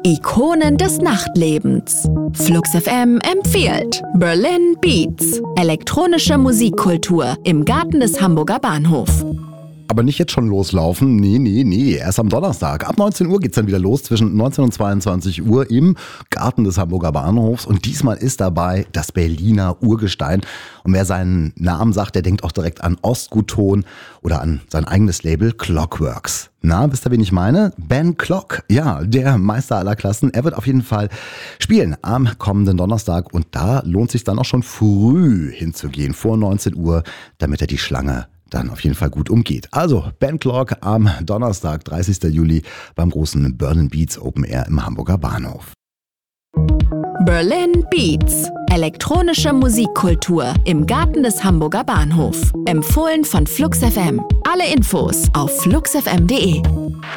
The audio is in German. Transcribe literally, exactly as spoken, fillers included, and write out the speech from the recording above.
Ikonen des Nachtlebens. Flux F M empfiehlt Berlin Beats. Elektronische Musikkultur im Garten des Hamburger Bahnhofs. Aber nicht jetzt schon loslaufen. Nee, nee, nee. Erst am Donnerstag. Ab neunzehn Uhr geht's dann wieder los, zwischen neunzehn und zweiundzwanzig Uhr im Garten des Hamburger Bahnhofs. Und diesmal ist dabei das Berliner Urgestein. Und wer seinen Namen sagt, der denkt auch direkt an Ostgutton oder an sein eigenes Label Clockworks. Na, wisst ihr, wen ich meine? Ben Clock. Ja, der Meister aller Klassen. Er wird auf jeden Fall spielen am kommenden Donnerstag. Und da lohnt sich dann auch schon früh hinzugehen, vor neunzehn Uhr, damit er die Schlange dann auf jeden Fall gut umgeht. Also Ben Clock am Donnerstag, dreißigsten Juli beim großen Berlin Beats Open Air im Hamburger Bahnhof. Berlin Beats. Elektronische Musikkultur im Garten des Hamburger Bahnhofs. Empfohlen von Flux F M. Alle Infos auf flux f m punkt de.